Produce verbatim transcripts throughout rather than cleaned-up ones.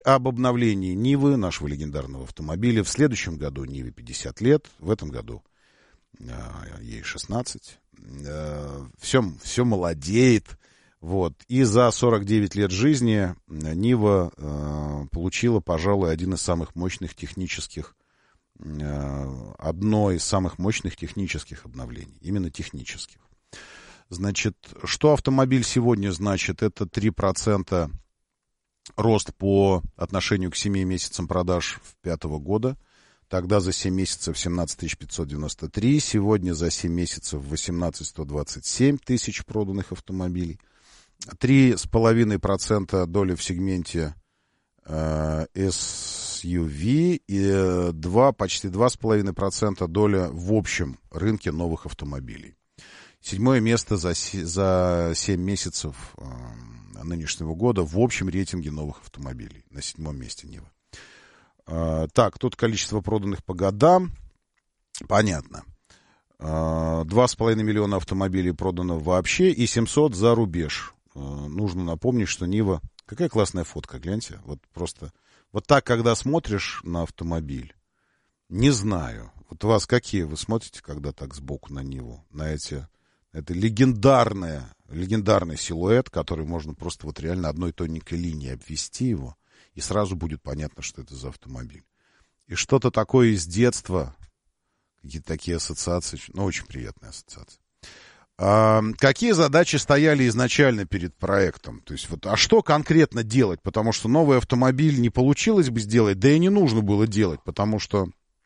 об обновлении Нивы, нашего легендарного автомобиля. В следующем году Ниве пятьдесят лет, в этом году э, ей шестнадцать. Э, все, все молодеет. Вот. И за сорок девять лет жизни Нива э, получила, пожалуй, один из самых мощных технических, э, одно из самых мощных технических обновлений. Именно технических. Значит, что автомобиль сегодня значит? Это три процента рост по отношению к семи месяцам продаж две тысячи пятого года. Тогда за семь месяцев семнадцать тысяч пятьсот девяносто три. Сегодня за семь месяцев восемнадцать тысяч сто двадцать семь тысяч проданных автомобилей. три целых пять десятых процента доля в сегменте э, эс ю ви и два, почти два целых пять десятых процента доля в общем рынке новых автомобилей. Седьмое место за, за семь месяцев э, нынешнего года в общем рейтинге новых автомобилей. На седьмом месте Нива. Э, так, тут количество проданных по годам. Понятно. Э, два с половиной миллиона автомобилей продано вообще и семьсот за рубеж. Э, нужно напомнить, что Нива... Какая классная фотка, гляньте. Вот просто... Вот так, когда смотришь на автомобиль, не знаю. Вот у вас какие вы смотрите, когда так сбоку на Ниву? На эти... Это легендарная, легендарный силуэт, который можно просто вот реально одной тоненькой линией обвести его, и сразу будет понятно, что это за автомобиль. И что-то такое из детства, какие-то такие ассоциации, ну, очень приятные ассоциации. А, какие задачи стояли изначально перед проектом? То есть, вот, а что конкретно делать? Потому что новый автомобиль не получилось бы сделать, да и не нужно было делать, потому что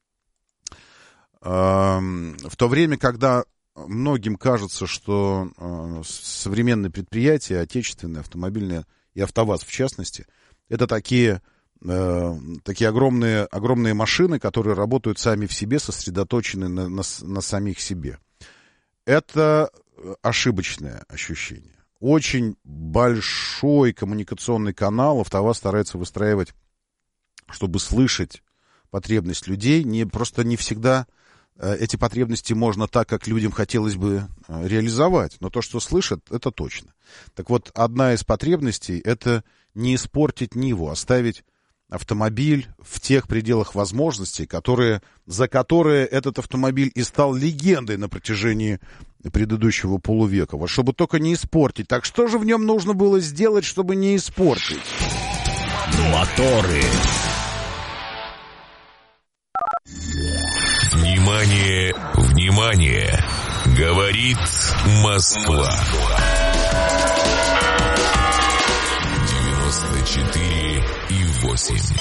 а, в то время, когда многим кажется, что э, современные предприятия, отечественные, автомобильные и АвтоВАЗ в частности, это такие, э, такие огромные, огромные машины, которые работают сами в себе, сосредоточены на, на, на самих себе. Это ошибочное ощущение. Очень большой коммуникационный канал АвтоВАЗ старается выстраивать, чтобы слышать потребность людей. Не, просто не всегда... Эти потребности можно так, как людям хотелось бы реализовать. Но то, что слышат, это точно. Так вот, одна из потребностей — это не испортить Ниву, оставить автомобиль в тех пределах возможностей, которые, за которые этот автомобиль и стал легендой на протяжении предыдущего полувека. Вот чтобы только не испортить. Так что же в нем нужно было сделать, чтобы не испортить? Моторы. Внимание, внимание! Говорит Москва. девяносто четыре и восемь.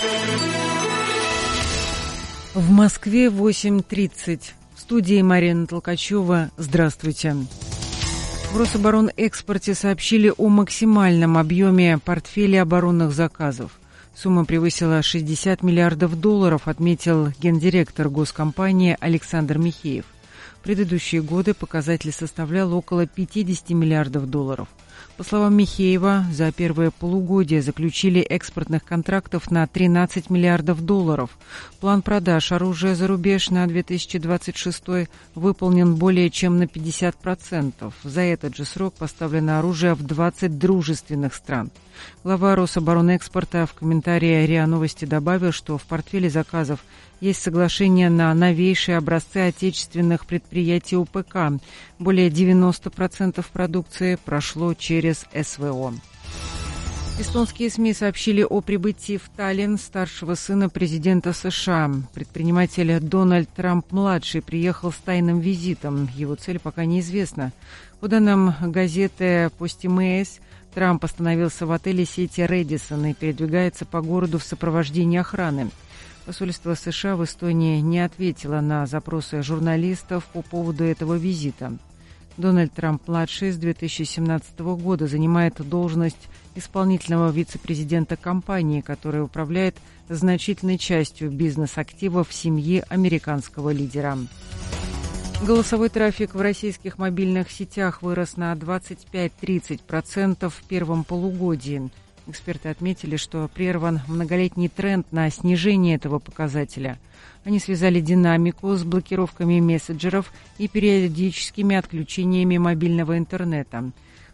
В Москве восемь тридцать. В студии Марина Толкачева. Здравствуйте. В Рособоронэкспорте сообщили о максимальном объеме портфеля оборонных заказов. Сумма превысила шестьдесят миллиардов долларов, отметил гендиректор госкомпании Александр Михеев. В предыдущие годы показатель составлял около пятьдесят миллиардов долларов. По словам Михеева, за первое полугодие заключили экспортных контрактов на тринадцать миллиардов долларов. План продаж оружия за рубеж на две тысячи двадцать шестой выполнен более чем на пятьдесят процентов. За этот же срок поставлено оружие в двадцать дружественных стран. Глава Рособоронэкспорта в комментарии РИА Новости добавил, что в портфеле заказов есть соглашение на новейшие образцы отечественных предприятий ОПК. Более девяносто процентов продукции прошло через СВО. Эстонские СМИ сообщили о прибытии в Таллин старшего сына президента США. Предприниматель Дональд Трамп-младший приехал с тайным визитом. Его цель пока неизвестна. По данным газеты «Постимейс», Трамп остановился в отеле сети «Рэдисон» и передвигается по городу в сопровождении охраны. Посольство США в Эстонии не ответило на запросы журналистов по поводу этого визита. Дональд Трамп-младший с две тысячи семнадцатого года занимает должность исполнительного вице-президента компании, которая управляет значительной частью бизнес-активов семьи американского лидера. Голосовой трафик в российских мобильных сетях вырос на двадцать пять - тридцать процентов в первом полугодии. Эксперты отметили, что прерван многолетний тренд на снижение этого показателя. Они связали динамику с блокировками мессенджеров и периодическими отключениями мобильного интернета.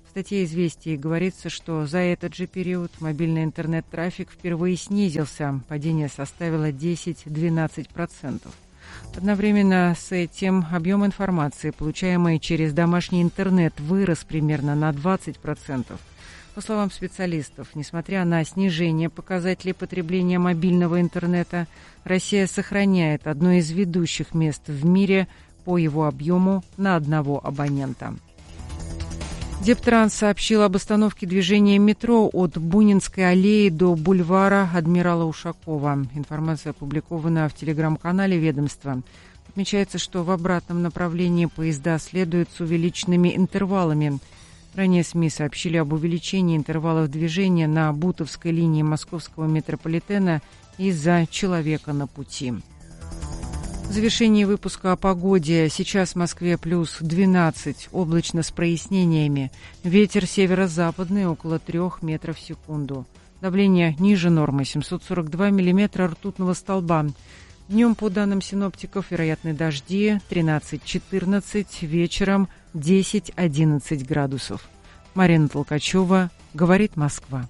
В статье «Известий» говорится, что за этот же период мобильный интернет-трафик впервые снизился. Падение составило десять-двенадцать процентов. Одновременно с этим объем информации, получаемой через домашний интернет, вырос примерно на двадцать процентов. По словам специалистов, несмотря на снижение показателей потребления мобильного интернета, Россия сохраняет одно из ведущих мест в мире по его объему на одного абонента. Дептранс сообщил об остановке движения метро от Бунинской аллеи до бульвара Адмирала Ушакова. Информация опубликована в телеграм-канале ведомства. Отмечается, что в обратном направлении поезда следуют с увеличенными интервалами. Ранее СМИ сообщили об увеличении интервалов движения на Бутовской линии московского метрополитена из-за человека на пути. В завершении выпуска о погоде. Сейчас в Москве плюс двенадцать, облачно с прояснениями. Ветер северо-западный около трех метров в секунду. Давление ниже нормы, семьсот сорок два миллиметра ртутного столба. Днем, по данным синоптиков, вероятны дожди тринадцать-четырнадцать, вечером десять-одиннадцать градусов. Марина Толкачева, «Говорит Москва».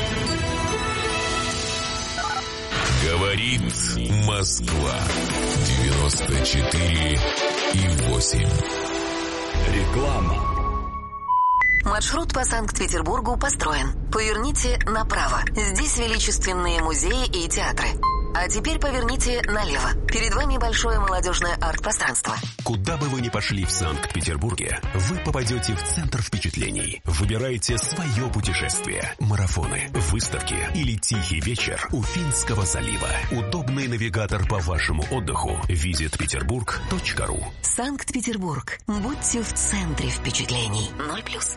Говорит Москва. девяносто четыре и восемь. Реклама. Маршрут по Санкт-Петербургу построен. Поверните направо. Здесь величественные музеи и театры. А теперь поверните налево. Перед вами большое молодежное арт-пространство. Куда бы вы ни пошли в Санкт-Петербурге, вы попадете в центр впечатлений. Выбирайте свое путешествие. Марафоны, выставки или тихий вечер у Финского залива. Удобный навигатор по вашему отдыху. визит петербург точка ру. Санкт-Петербург. Будьте в центре впечатлений. Ноль плюс.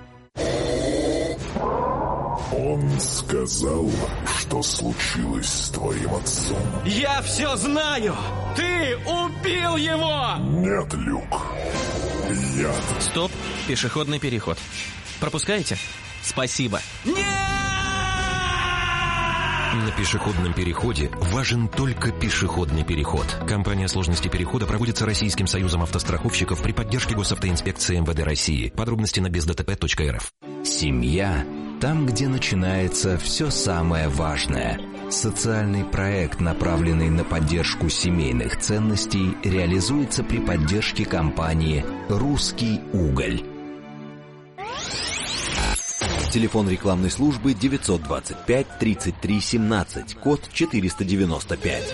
Он сказал, что случилось с твоим отцом. Я все знаю! Ты убил его! Нет, Люк. Я... Стоп, пешеходный переход. Пропускаете? Спасибо. Нет! На пешеходном переходе важен только пешеходный переход. Кампания сложности перехода проводится Российским союзом автостраховщиков при поддержке госавтоинспекции эм вэ дэ России. Подробности на без дэ тэ пэ точка эр эф. Семья – там, где начинается все самое важное. Социальный проект, направленный на поддержку семейных ценностей, реализуется при поддержке компании «Русский уголь». Телефон рекламной службы девятьсот двадцать пять тридцать три семнадцать, код четыреста девяносто пять.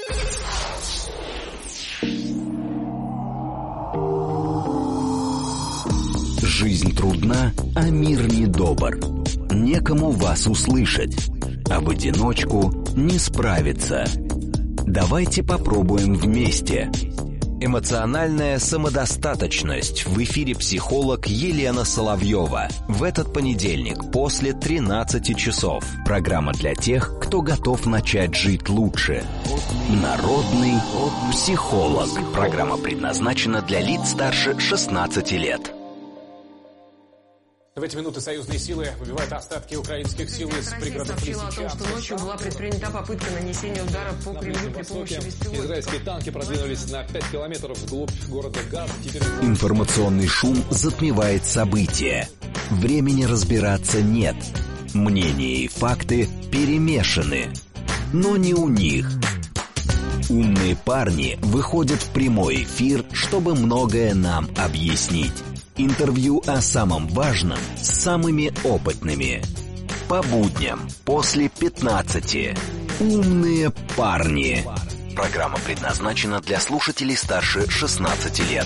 Жизнь трудна, а мир недобр. Некому вас услышать, а в одиночку не справиться. Давайте попробуем вместе. Эмоциональная самодостаточность. В эфире психолог Елена Соловьева. В этот понедельник после тринадцати часов. Программа для тех, кто готов начать жить лучше. Народный психолог. Программа предназначена для лиц старше шестнадцати лет. В эти минуты союзные силы выбивают остатки украинских сил из пригородов Лисичанска. Россия сообщила о том, что ночью была предпринята попытка нанесения удара по Кремлю при помощи беспилотников. Израильские танки продвинулись на пять километров вглубь города Газа. Теперь... Информационный шум затмевает события. Времени разбираться нет. Мнения и факты перемешаны. Но не у них. Умные парни выходят в прямой эфир, чтобы многое нам объяснить. Интервью о самом важном с самыми опытными. По будням после пятнадцати. Умные парни. Программа предназначена для слушателей старше шестнадцати лет.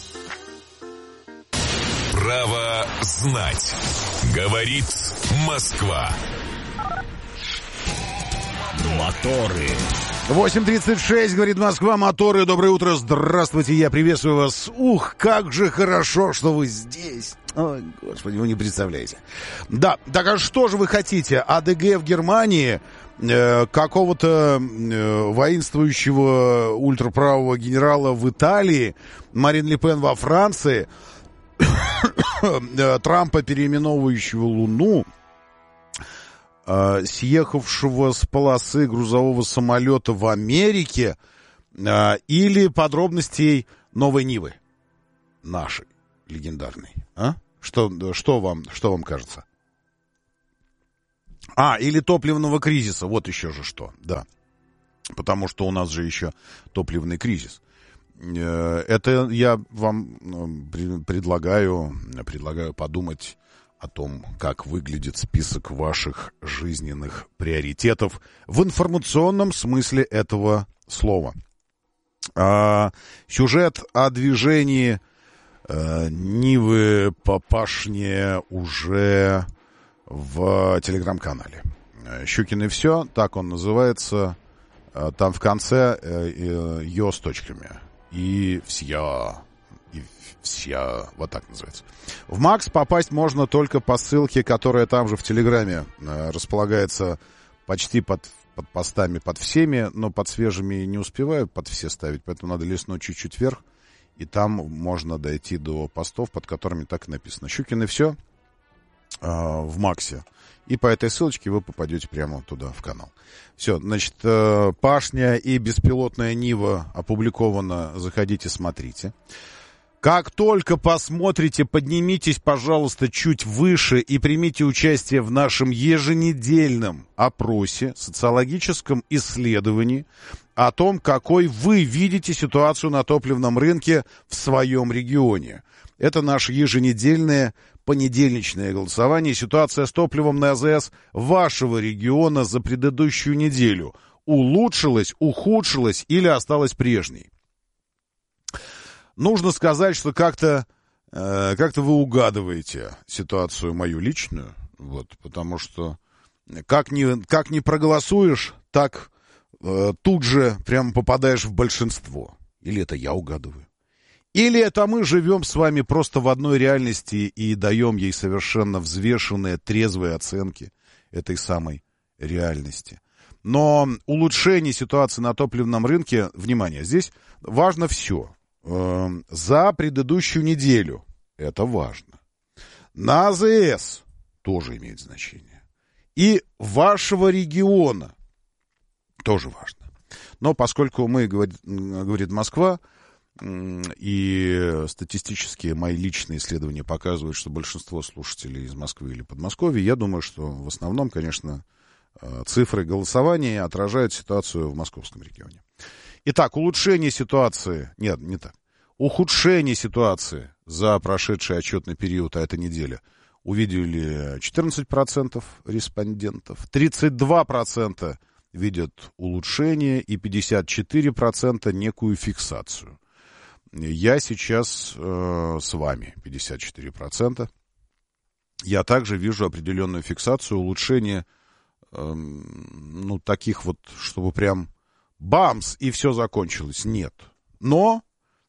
Право знать. Говорит Москва. Моторы. восемь тридцать шесть, говорит Москва, моторы. Доброе утро, здравствуйте, я приветствую вас. Ух, как же хорошо, что вы здесь. Ой, господи, вы не представляете. Да, так а что же вы хотите? а дэ гэ в Германии, э, какого-то э, воинствующего ультраправого генерала в Италии, Марин Ле Пен во Франции, Трампа, переименовывающего Луну, съехавшего с полосы грузового самолета в Америке, или подробностей новой Нивы, нашей, легендарной, а? Что, что, вам, что вам кажется? А, или топливного кризиса. Вот еще же что, да. Потому что у нас же еще топливный кризис. Это я вам предлагаю, предлагаю подумать о том, как выглядит список ваших жизненных приоритетов в информационном смысле этого слова. А, сюжет о движении а, Нивы по пашне уже в телеграм-канале. «Щукин и все», так он называется. Там в конце «ё» с точками. И «вся». И «вся». Вот так называется. В Макс попасть можно только по ссылке, которая там же в Телеграме располагается почти под, под постами, под всеми, но под свежими не успеваю под все ставить, поэтому надо листнуть чуть-чуть вверх, и там можно дойти до постов, под которыми так и написано. «Щукин и все» в Максе. И по этой ссылочке вы попадете прямо туда, в канал. Все, значит, пашня и беспилотная Нива опубликована. Заходите, смотрите. Как только посмотрите, поднимитесь, пожалуйста, чуть выше и примите участие в нашем еженедельном опросе, социологическом исследовании о том, какой вы видите ситуацию на топливном рынке в своем регионе. Это наше еженедельное понедельничное голосование. Ситуация с топливом на АЗС вашего региона за предыдущую неделю улучшилась, ухудшилась или осталась прежней? Нужно сказать, что как-то, э, как-то вы угадываете ситуацию мою личную, вот, потому что как ни, как ни проголосуешь, так э, тут же прямо попадаешь в большинство. Или это я угадываю? Или это мы живем с вами просто в одной реальности и даем ей совершенно взвешенные, трезвые оценки этой самой реальности. Но улучшение ситуации на топливном рынке, внимание, здесь важно все. За предыдущую неделю это важно. На АЗС тоже имеет значение. И вашего региона тоже важно. Но поскольку мы, говорит, говорит Москва, и статистически мои личные исследования показывают, что большинство слушателей из Москвы или Подмосковья, я думаю, что в основном, конечно, цифры голосования отражают ситуацию в московском регионе. Итак, улучшение ситуации, нет, не так, ухудшение ситуации за прошедший отчетный период, а это неделя, увидели четырнадцать процентов респондентов, тридцать два процента видят улучшение и пятьдесят четыре процента некую фиксацию. Я сейчас э, с вами, пятьдесят четыре процента. Я также вижу определенную фиксацию, улучшение, э, ну, таких вот, чтобы прям бамс, и все закончилось. Нет. Но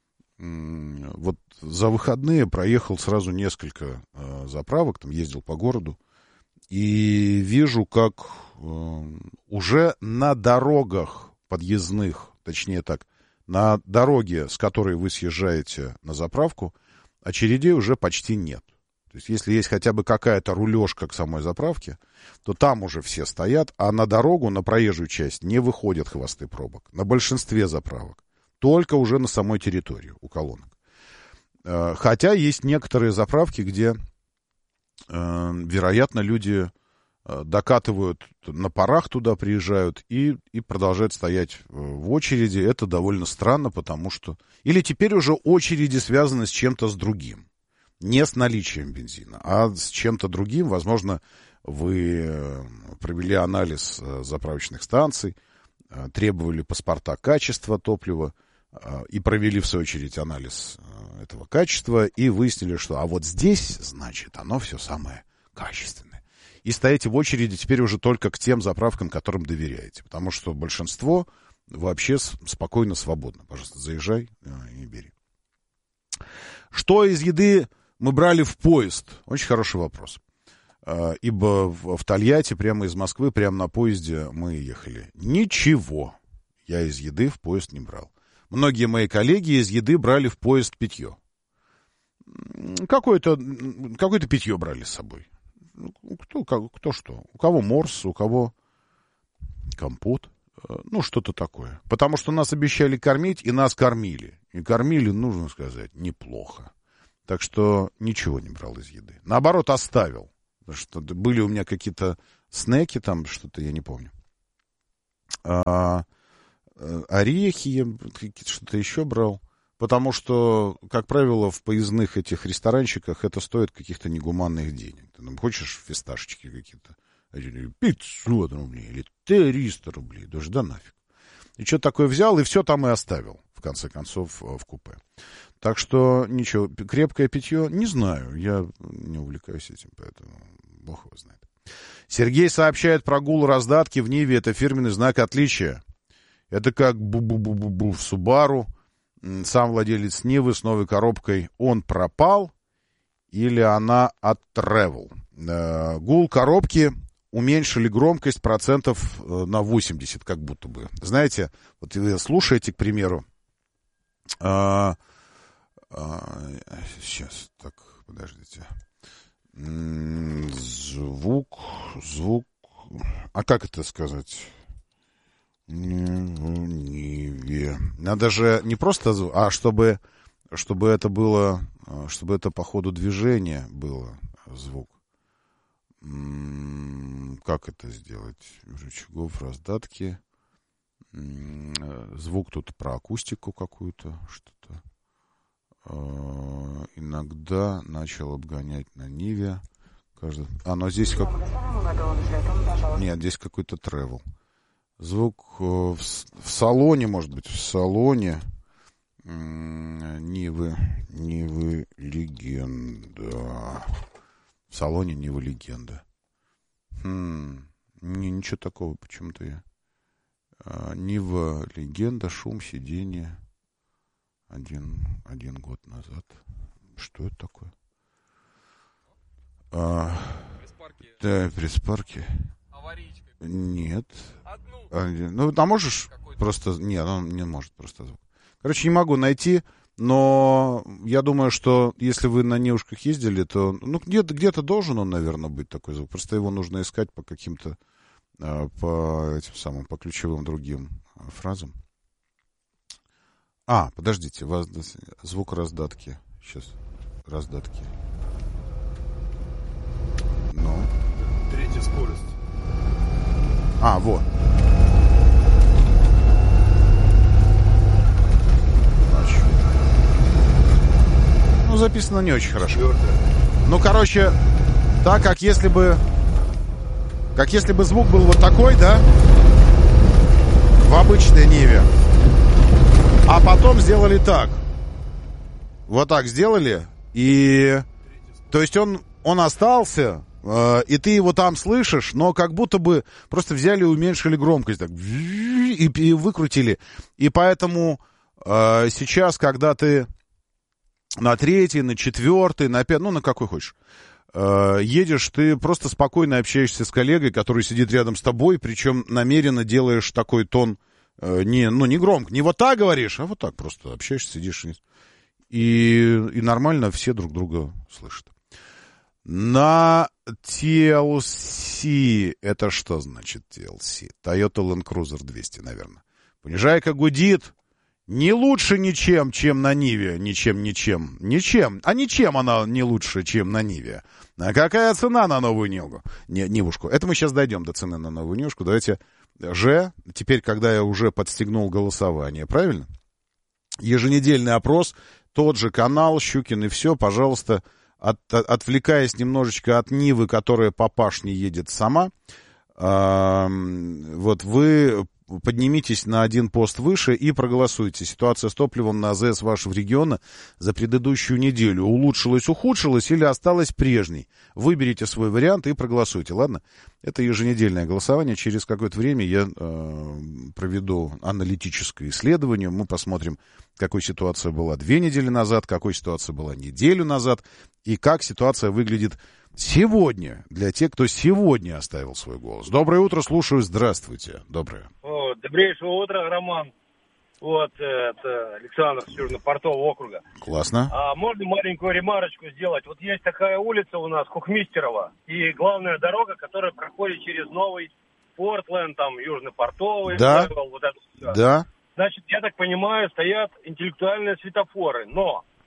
э, вот за выходные проехал сразу несколько э, заправок, там ездил по городу, и вижу, как э, уже на дорогах подъездных, точнее так, на дороге, с которой вы съезжаете на заправку, очередей уже почти нет. То есть, если есть хотя бы какая-то рулежка к самой заправке, то там уже все стоят, а на дорогу, на проезжую часть не выходят хвосты пробок. На большинстве заправок. Только уже на самой территории, у колонок. Хотя есть некоторые заправки, где, вероятно, люди докатывают на парах туда, приезжают и, и продолжают стоять в очереди. Это довольно странно, потому что... Или теперь уже очереди связаны с чем-то с другим. Не с наличием бензина, а с чем-то другим. Возможно, вы провели анализ заправочных станций, требовали паспорта качества топлива и провели, в свою очередь, анализ этого качества и выяснили, что а вот здесь, значит, оно все самое качественное. И стоите в очереди теперь уже только к тем заправкам, которым доверяете. Потому что большинство вообще спокойно, свободно. Пожалуйста, заезжай и бери. Что из еды мы брали в поезд? Очень хороший вопрос. Ибо в Тольятти, прямо из Москвы, прямо на поезде мы ехали. Ничего я из еды в поезд не брал. Многие мои коллеги из еды брали в поезд питье. Какое-то, какое-то питье брали с собой. Кто, кто что? У кого морс, у кого компот. Ну, что-то такое. Потому что нас обещали кормить, и нас кормили. И кормили, нужно сказать, неплохо. Так что ничего не брал из еды. Наоборот, оставил. Что были у меня какие-то снеки там, что-то я не помню. А, орехи, я что-то еще брал. Потому что, как правило, в поездных этих ресторанчиках это стоит каких-то негуманных денег. Ты там хочешь фисташечки какие-то? пятьсот рублей или триста рублей. Даже да нафиг. И что такое взял, и все там и оставил, в конце концов, в купе. Так что ничего, крепкое питье, не знаю, я не увлекаюсь этим, поэтому бог его знает. Сергей сообщает про гул раздатки в Ниве, это фирменный знак отличия. Это как бу-бу-бу-бу-бу в Субару. Сам владелец Нивы с новой коробкой, он пропал или она от Travel. Гул коробки уменьшили громкость процентов на восемьдесят, как будто бы. Знаете, вот вы слушаете, к примеру, а, а, сейчас, так, подождите. Звук, звук, а как это сказать? Ниве. Надо же не просто звук, а чтобы, чтобы это было, чтобы это по ходу движения было звук. Как это сделать? Рычагов, раздатки. Звук тут про акустику какую-то, что-то. Иногда начал обгонять на Ниве. Каждый... А, но здесь как... Нет, здесь какой-то travel. Звук в, в салоне, может быть, в салоне. Нивы, Нивы Легенда. В салоне Нива Легенда. Хм, не, ничего такого почему-то я. А, Нива Легенда, шум, сиденье. Один, один год назад. Что это такое? А, да, пресс-парки. Аварийка. Нет. А, ну, а можешь какой-то... просто... Нет, он не может просто звук. Короче, не могу найти. Но я думаю, что если вы на Невушках ездили, то ну, где-то, где-то должен он, наверное, быть такой звук. Просто его нужно искать по каким-то, по этим самым, по ключевым другим фразам. А, подождите, звук раздатки. Сейчас, раздатки. Ну. Третья скорость. А, вот. Ну, записано не очень хорошо. Четвертое. Ну, короче, так как если бы... Как если бы звук был вот такой, да? В обычной Ниве. А потом сделали так. Вот так сделали. И... То есть он, он остался, э, и ты его там слышишь, но как будто бы просто взяли и уменьшили громкость. Так, и, и выкрутили. И поэтому э, сейчас, когда ты... на третий, на четвертый, на пятый, ну, на какой хочешь. Э, едешь, ты просто спокойно общаешься с коллегой, который сидит рядом с тобой, причем намеренно делаешь такой тон, э, не, ну, не громко, не вот так говоришь, а вот так просто общаешься, сидишь. И, и нормально все друг друга слышат. На ти эл си, это что значит ти эл си? Toyota Land Cruiser двести, наверное. Понижайка гудит. Не лучше ничем, чем на Ниве. Ничем, ничем. Ничем. А ничем она не лучше, чем на Ниве. А какая цена на новую Ниву? Не, Нивушку. Это мы сейчас дойдем до цены на новую Нивушку. Давайте же, теперь, когда я уже подстегнул голосование, правильно? Еженедельный опрос, тот же канал, Щукин и все, пожалуйста, от, от, отвлекаясь немножечко от Нивы, которая по пашне едет сама, э, вот вы... поднимитесь на один пост выше и проголосуйте. Ситуация с топливом на АЗС вашего региона за предыдущую неделю улучшилась, ухудшилась или осталась прежней. Выберите свой вариант и проголосуйте, ладно? Это еженедельное голосование. Через какое-то время я э, проведу аналитическое исследование. Мы посмотрим, какой ситуация была две недели назад, какой ситуация была неделю назад и как ситуация выглядит сегодня, для тех, кто сегодня оставил свой голос. Доброе утро, слушаю, здравствуйте. Доброе. О, добрейшего утра, Роман. Вот, это Александр с Южно-Портового округа. Классно. А можно маленькую ремарочку сделать? Вот есть такая улица у нас, Кухмистерова, и главная дорога, которая проходит через Новый Портленд, там, Южно-Портовый. Да, Правил, вот это все. Да. Значит, я так понимаю, стоят интеллектуальные светофоры, но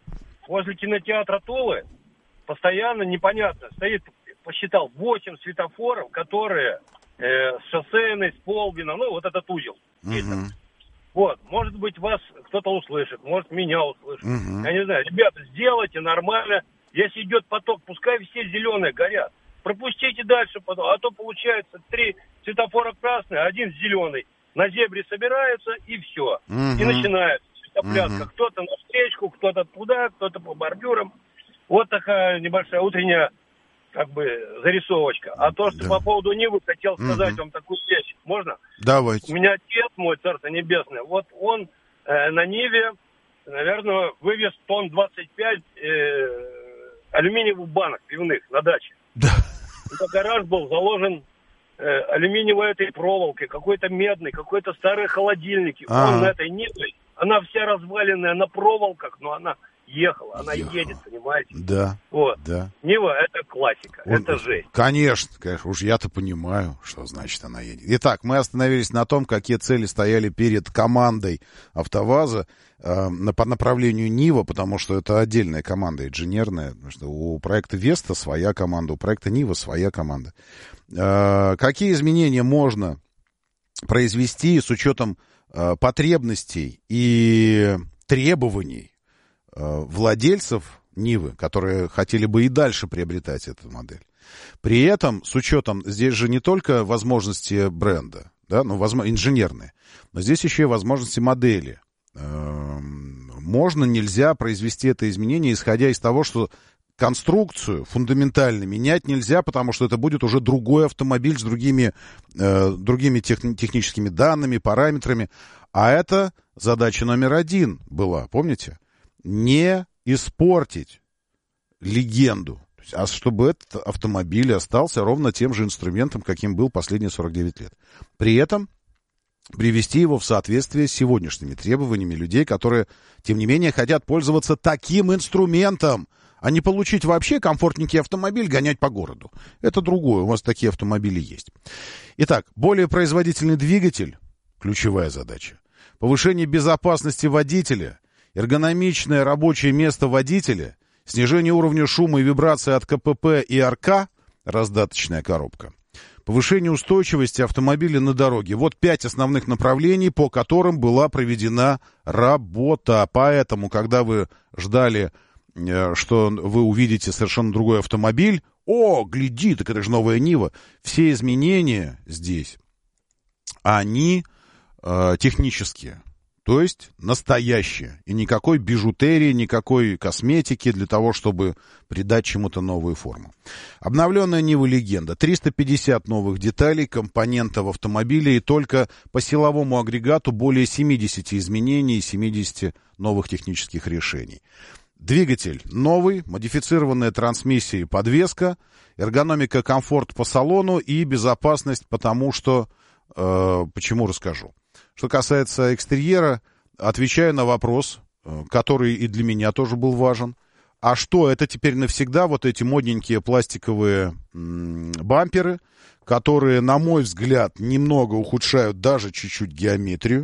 возле кинотеатра Тулы постоянно непонятно стоит, посчитал, восемь светофоров, которые э, с шоссейной, с Полбина, ну, вот этот узел. Uh-huh. Вот, может быть, вас кто-то услышит, может, меня услышит. Uh-huh. Я не знаю, ребята, сделайте нормально. Если идет поток, пускай все зеленые горят. Пропустите дальше потом, а то получается три светофора красные, один зеленый. На зебре собираются и все. Uh-huh. И начинается светопляска. Uh-huh. Кто-то на встречку, кто-то туда, кто-то по бордюрам. Вот такая небольшая утренняя, как бы, зарисовочка. А то, что да. по поводу Нивы хотел сказать uh-huh. вам такую вещь. Можно? Давайте. У меня отец мой, Царство Небесное, вот он э, на Ниве, наверное, вывез тонн двадцать пять э, алюминиевых банок пивных на даче. Да. Это гараж был заложен э, алюминиевой этой проволокой, какой-то медный, какой-то старые холодильники. А-а-а. Он на этой Ниве, она вся разваленная на проволоках, но она ехала, она Ехала. едет, понимаете? Да, вот. да. Нива — это классика, Он, это жесть. Конечно, конечно, уж я-то понимаю, что значит она едет. Итак, мы остановились на том, какие цели стояли перед командой АвтоВАЗа э, на, по направлению Нива, потому что это отдельная команда инженерная, потому что у проекта Веста своя команда, у проекта Нива своя команда. Э, какие изменения можно произвести с учетом э, потребностей и требований владельцев Нивы, которые хотели бы и дальше приобретать эту модель. При этом, с учетом, здесь же не только возможности бренда, да, ну, возможно, инженерные, но здесь еще и возможности модели. Можно, нельзя произвести это изменение, исходя из того, что конструкцию фундаментально менять нельзя, потому что это будет уже другой автомобиль с другими, э, другими тех, техническими данными, параметрами. А это задача номер один была, помните? Не испортить легенду, а чтобы этот автомобиль остался ровно тем же инструментом, каким был последние сорок девять лет. При этом привести его в соответствие с сегодняшними требованиями людей, которые, тем не менее, хотят пользоваться таким инструментом, а не получить вообще комфортненький автомобиль, гонять по городу. Это другое, у вас такие автомобили есть. Итак, более производительный двигатель – ключевая задача. Повышение безопасности водителя, эргономичное рабочее место водителя, снижение уровня шума и вибрации от КПП и АРК, раздаточная коробка, повышение устойчивости автомобиля на дороге. Вот пять основных направлений, по которым была проведена работа. Поэтому, когда вы ждали, что вы увидите совершенно другой автомобиль, о, гляди, так это же новая Нива. Все изменения здесь, они э, технические. То есть настоящее. И никакой бижутерии, никакой косметики для того, чтобы придать чему-то новую форму. Обновленная Нива Легенда. триста пятьдесят новых деталей, компонентов автомобиля и только по силовому агрегату более семьдесят изменений и семьдесят новых технических решений. Двигатель новый, модифицированная трансмиссия и подвеска, эргономика, комфорт по салону и безопасность, потому что... Э, почему расскажу. Что касается экстерьера, отвечаю на вопрос, который и для меня тоже был важен. А что, это теперь навсегда вот эти модненькие пластиковые м- бамперы, которые, на мой взгляд, немного ухудшают даже чуть-чуть геометрию,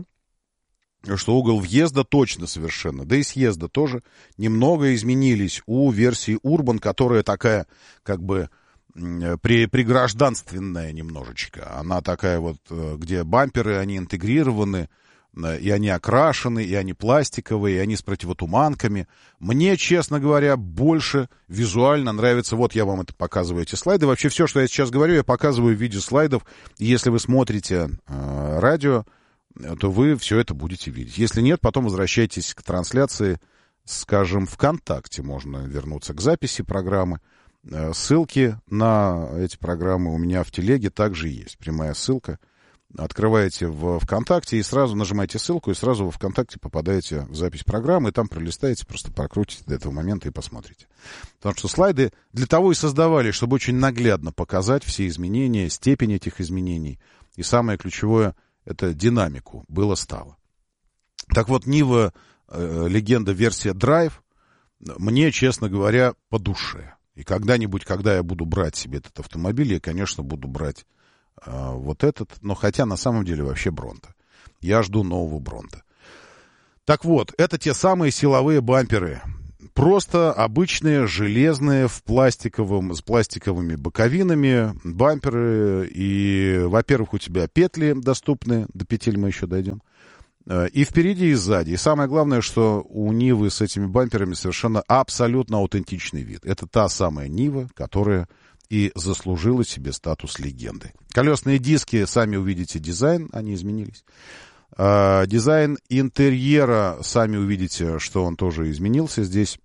что угол въезда точно совершенно, да и съезда тоже немного изменились у версии Urban, которая такая, как бы, При, пригражданственная немножечко. Она такая вот, где бамперы, они интегрированы, и они окрашены, и они пластиковые, и они с противотуманками. Мне, честно говоря, больше визуально нравится. Вот я вам это показываю, эти слайды. Вообще все, что я сейчас говорю, я показываю в виде слайдов. И если вы смотрите э, радио, то вы все это будете видеть. Если нет, потом возвращайтесь к трансляции, скажем, ВКонтакте. Можно вернуться к записи программы. Ссылки на эти программы у меня в телеге также есть. Прямая ссылка. Открываете в ВКонтакте и сразу нажимаете ссылку, и сразу во ВКонтакте попадаете в запись программы, и там пролистаете, просто прокрутите до этого момента и посмотрите. Потому что слайды для того и создавали, чтобы очень наглядно показать все изменения, степень этих изменений. И самое ключевое — это динамику. Было-стало. Так вот, Нива э, Легенда версия Drive мне, честно говоря, по душе. И когда-нибудь, когда я буду брать себе этот автомобиль, я, конечно, буду брать э, вот этот, но хотя на самом деле вообще Бронто. Я жду нового Бронто. Так вот, это те самые силовые бамперы. просто обычные железные в пластиковом, с пластиковыми боковинами бамперы. И, во-первых, у тебя петли доступны, до петель мы еще дойдем. И впереди, и сзади. И самое главное, что у Нивы с этими бамперами совершенно абсолютно аутентичный вид. Это та самая Нива, которая и заслужила себе статус легенды. Колесные диски, сами увидите дизайн, они изменились. Uh, дизайн интерьера, сами увидите, что он тоже изменился. Здесь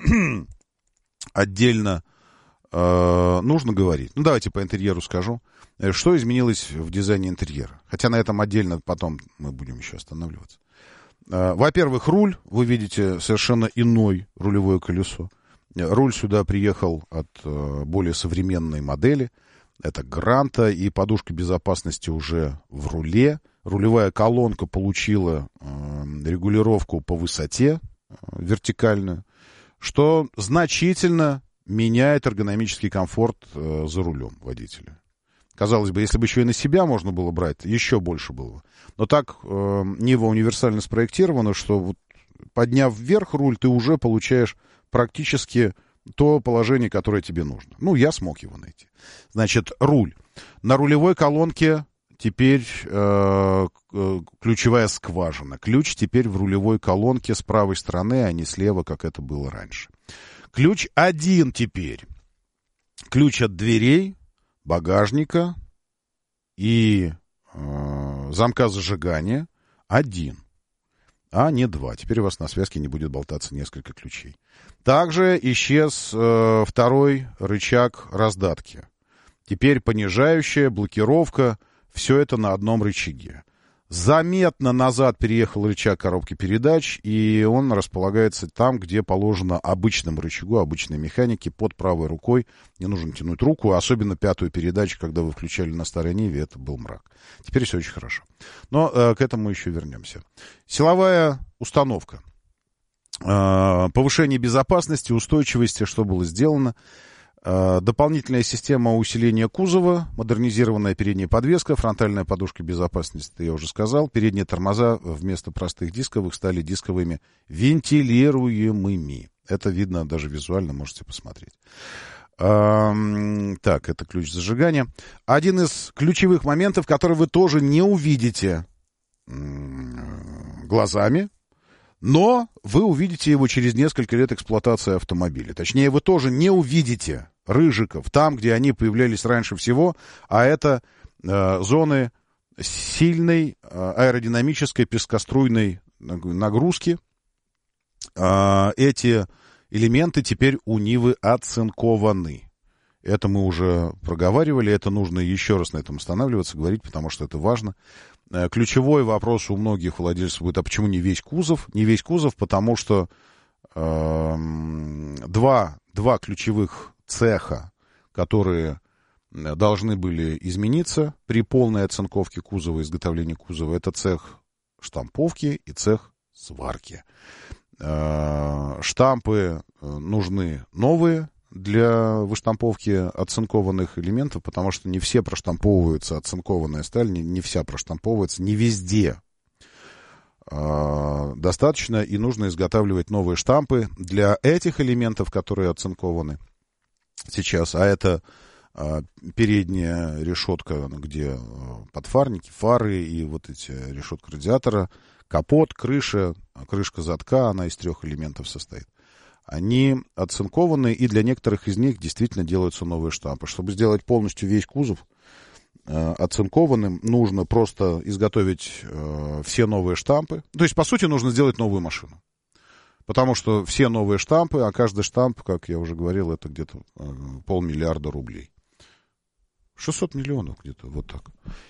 отдельно uh, нужно говорить. Ну, давайте по интерьеру скажу. Что изменилось в дизайне интерьера? Хотя на этом отдельно потом мы будем еще останавливаться. Uh, во-первых, руль. Вы видите совершенно иной рулевое колесо. Руль сюда приехал от uh, более современной модели. Это Гранта, и подушка безопасности уже в руле. Рулевая колонка получила э, регулировку по высоте э, вертикальную, что значительно меняет эргономический комфорт э, за рулем водителя. Казалось бы, если бы еще и на себя можно было брать, еще больше было. Но так э, Нива универсально спроектирована, что вот, подняв вверх руль, ты уже получаешь практически то положение, которое тебе нужно. Ну, я смог его найти. Значит, руль. На рулевой колонке теперь э, ключевая скважина. Ключ теперь в рулевой колонке с правой стороны, а не слева, как это было раньше. Ключ один теперь. Ключ от дверей, багажника и э, замка зажигания один, а не два. Теперь у вас на связке не будет болтаться несколько ключей. Также исчез э, второй рычаг раздатки. Теперь понижающая, блокировка. Все это на одном рычаге. Заметно назад переехал рычаг коробки передач, и он располагается там, где положено обычному рычагу, обычной механике, под правой рукой. Не нужно тянуть руку, особенно пятую передачу, когда вы включали на старой Ниве, это был мрак. Теперь все очень хорошо. Но э, к этому еще вернемся. Силовая установка. Э, повышение безопасности, устойчивости, что было сделано. Дополнительная система усиления кузова, модернизированная передняя подвеска, фронтальная подушка безопасности, я уже сказал. Передние тормоза вместо простых дисковых стали дисковыми вентилируемыми. Это видно даже визуально, можете посмотреть. Так, это ключ зажигания. Один из ключевых моментов, который вы тоже не увидите глазами, но вы увидите его через несколько лет эксплуатации автомобиля. Точнее, вы тоже не увидите рыжиков там, где они появлялись раньше всего, а это э, зоны сильной э, аэродинамической пескоструйной нагрузки. Э, эти элементы теперь у Нивы оцинкованы. Это мы уже проговаривали, это нужно еще раз на этом останавливаться, говорить, потому что это важно. Ключевой вопрос у многих владельцев будет, а почему не весь кузов? Не весь кузов, потому что э, два, два ключевых цеха, которые должны были измениться при полной оцинковке кузова, изготовлении кузова, это цех штамповки и цех сварки. Э, штампы нужны новые для выштамповки оцинкованных элементов, потому что не все проштамповываются, оцинкованная сталь, не, не вся проштамповывается, не везде э, достаточно, и нужно изготавливать новые штампы для этих элементов, которые оцинкованы сейчас, а это э, передняя решетка, где подфарники, фары и вот эти решетка радиатора, капот, крыша, крышка задка, она из трех элементов состоит. Они оцинкованы, и для некоторых из них действительно делаются новые штампы. Чтобы сделать полностью весь кузов э, оцинкованным, нужно просто изготовить э, все новые штампы. То есть, по сути, нужно сделать новую машину. Потому что все новые штампы, а каждый штамп, как я уже говорил, это где-то э, полмиллиарда рублей. шестьсот миллионов где-то, вот так.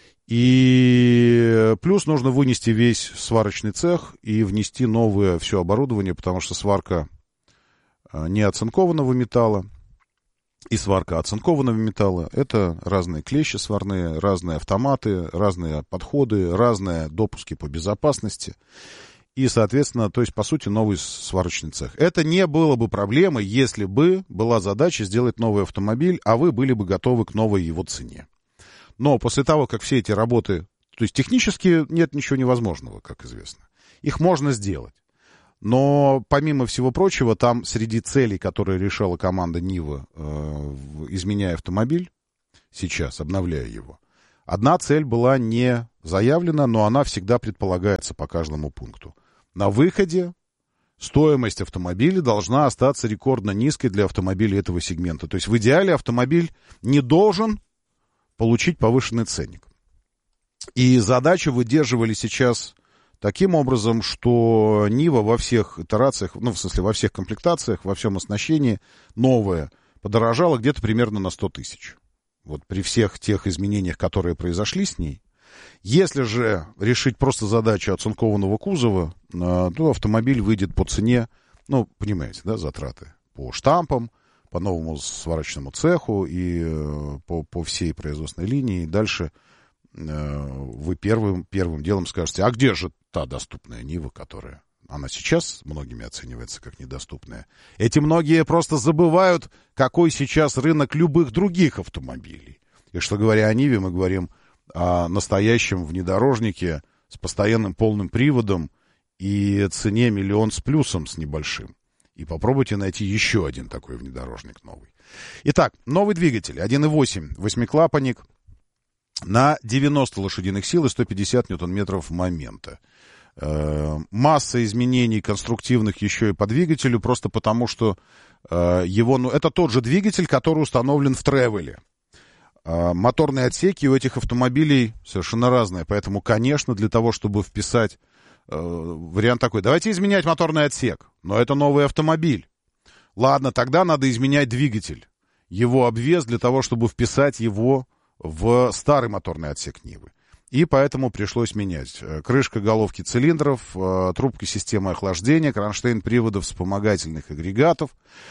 И плюс нужно вынести весь сварочный цех и внести новое все оборудование, потому что сварка не оцинкованного металла и сварка оцинкованного металла — это разные клещи сварные, разные автоматы, разные подходы, разные допуски по безопасности. И, соответственно, то есть, по сути, новый сварочный цех. Это не было бы проблемой, если бы была задача сделать новый автомобиль, а вы были бы готовы к новой его цене. Но после того, как все эти работы... То есть, технически нет ничего невозможного, как известно. Их можно сделать. Но, помимо всего прочего, там среди целей, которые решала команда Нива, э, изменяя автомобиль, сейчас, обновляя его, одна цель была не заявлена, но она всегда предполагается по каждому пункту. На выходе стоимость автомобиля должна остаться рекордно низкой для автомобилей этого сегмента. То есть в идеале автомобиль не должен получить повышенный ценник. И задачу выдерживали сейчас таким образом, что Нива во всех итерациях, ну, в смысле, во всех комплектациях, во всем оснащении новая подорожала где-то примерно на сто тысяч. Вот при всех тех изменениях, которые произошли с ней. Если же решить просто задачу оцинкованного кузова, то автомобиль выйдет по цене, ну, понимаете, да, затраты по штампам, по новому сварочному цеху и по, по всей производственной линии. И дальше вы первым, первым делом скажете, а где же та доступная Нива, которая... Она сейчас многими оценивается как недоступная. Эти многие просто забывают, какой сейчас рынок любых других автомобилей. И что говоря о Ниве, мы говорим о настоящем внедорожнике с постоянным полным приводом и цене миллион с плюсом с небольшим. И попробуйте найти еще один такой внедорожник новый. Итак, новый двигатель один и восемь, восьмиклапанник на девяносто лошадиных сил и сто пятьдесят ньютон-метров момента. Масса изменений конструктивных еще и по двигателю, просто потому что его, ну, это тот же двигатель, который установлен в Тревеле. Моторные отсеки у этих автомобилей совершенно разные, поэтому, конечно, для того, чтобы вписать вариант такой, давайте изменять моторный отсек, но это новый автомобиль. Ладно, тогда надо изменять двигатель, его обвес для того, чтобы вписать его в старый моторный отсек Нивы. И поэтому пришлось менять. Крышка головки цилиндров, трубка системы охлаждения, кронштейн приводов, вспомогательных агрегатов.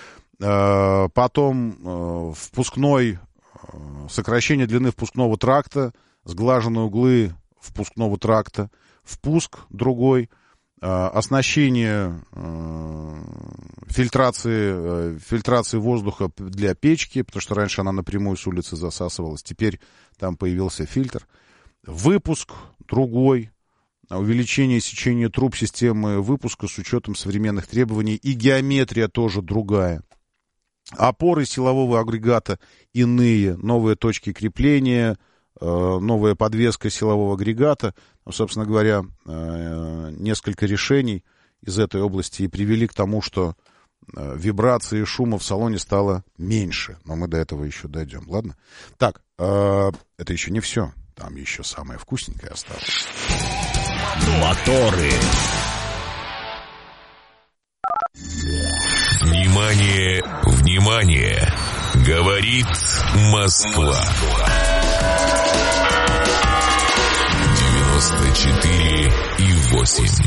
Потом впускной, сокращение длины впускного тракта, сглаженные углы впускного тракта, впуск другой, оснащение фильтрации, фильтрации воздуха для печки, потому что раньше она напрямую с улицы засасывалась, теперь там появился фильтр. Выпуск другой, увеличение сечения труб системы выпуска с учетом современных требований, и геометрия тоже другая. Опоры силового агрегата иные, новые точки крепления, новая подвеска силового агрегата. Ну, собственно говоря, несколько решений из этой области и привели к тому, что вибрации и шума в салоне стало меньше. Но мы до этого еще дойдем, ладно? Так, это еще не все. Там еще самое вкусненькое осталось. Моторы. Внимание, внимание! Говорит Москва. девяносто четыре и восемь.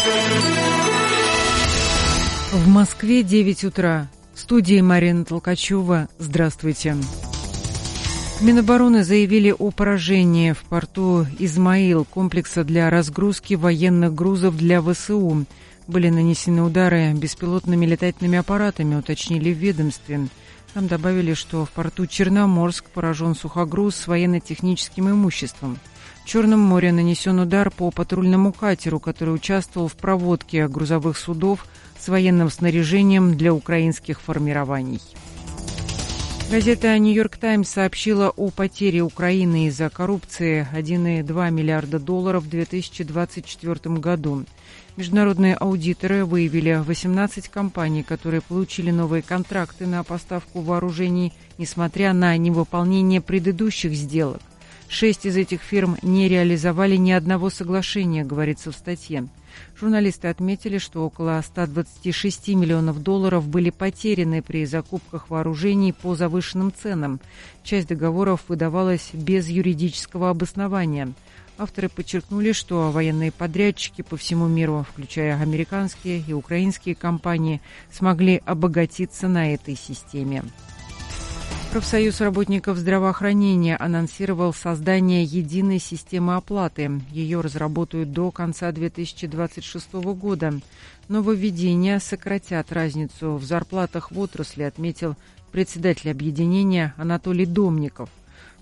В Москве девять утра. В студии Марина Толкачева. Здравствуйте. Минобороны заявили о поражении в порту Измаил комплекса для разгрузки военных грузов для ВСУ. Были нанесены удары беспилотными летательными аппаратами, уточнили в ведомстве. Там добавили, что в порту Черноморск поражен сухогруз с военно-техническим имуществом. В Черном море нанесен удар по патрульному катеру, который участвовал в проводке грузовых судов с военным снаряжением для украинских формирований. Газета «Нью-Йорк Таймс» сообщила о потере Украины из-за коррупции один и два миллиарда долларов в две тысячи двадцать четвёртом году. Международные аудиторы выявили восемнадцать компаний, которые получили новые контракты на поставку вооружений, несмотря на невыполнение предыдущих сделок. Шесть из этих фирм не реализовали ни одного соглашения, говорится в статье. Журналисты отметили, что около ста двадцати шести миллионов долларов были потеряны при закупках вооружений по завышенным ценам. Часть договоров выдавалась без юридического обоснования. Авторы подчеркнули, что военные подрядчики по всему миру, включая американские и украинские компании, смогли обогатиться на этой системе. Профсоюз работников здравоохранения анонсировал создание единой системы оплаты. Ее разработают до конца две тысячи двадцать шестого года. Нововведения сократят разницу в зарплатах в отрасли, отметил председатель объединения Анатолий Домников.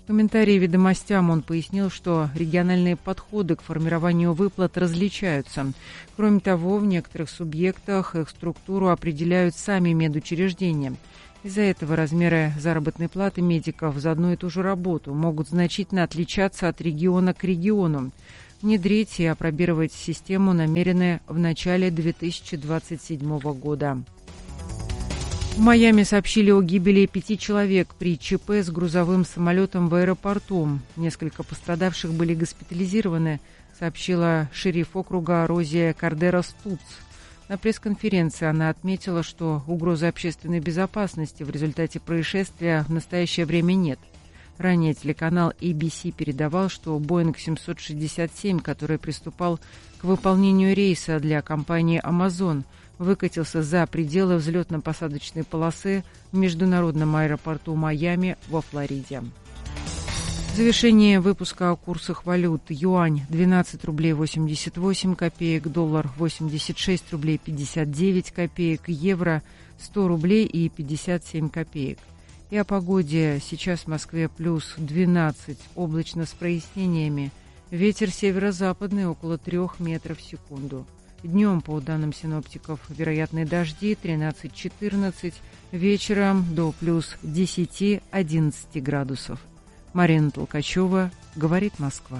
В комментарии «Ведомостям» он пояснил, что региональные подходы к формированию выплат различаются. Кроме того, в некоторых субъектах их структуру определяют сами медучреждения. Из-за этого размеры заработной платы медиков за одну и ту же работу могут значительно отличаться от региона к региону. Внедрить и апробировать систему намерены в начале две тысячи двадцать седьмого года. В Майами сообщили о гибели пяти человек при ЧП с грузовым самолетом в аэропорту. Несколько пострадавших были госпитализированы, сообщила шериф округа Розия Кардерас-Туц. На пресс-конференции она отметила, что угрозы общественной безопасности в результате происшествия в настоящее время нет. Ранее телеканал эй би си передавал, что Боинг семьсот шестьдесят семь, который приступал к выполнению рейса для компании Amazon, выкатился за пределы взлетно-посадочной полосы в международном аэропорту Майами во Флориде. В завершении выпуска о курсах валют. Юань двенадцать рублей восемьдесят восемь копеек, доллар восемьдесят шесть рублей пятьдесят девять копеек, евро сто рублей и пятьдесят семь копеек. И о погоде. Сейчас в Москве плюс двенадцать, облачно с прояснениями. Ветер северо-западный около трех метров в секунду. Днем, по данным синоптиков, вероятные дожди тринадцать-четырнадцать, вечером до плюс десять-одиннадцать градусов. Марина Толкачева, «Говорит Москва».